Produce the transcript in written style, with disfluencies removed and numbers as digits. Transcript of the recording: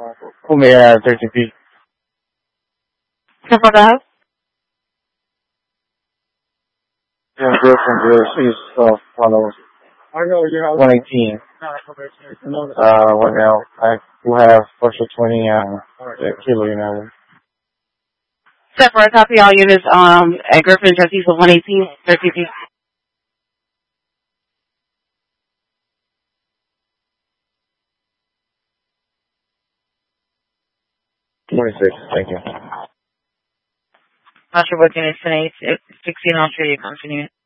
Who may I have 30 feet? Step for the house. Yeah, girlfriend is follows 118. What now? I will have partial 20 kilo, you know. Step for a copy all units at Griffin Trustees of 118, 32. 26, thank you. Not sure what unit it's 16 on Australia continue.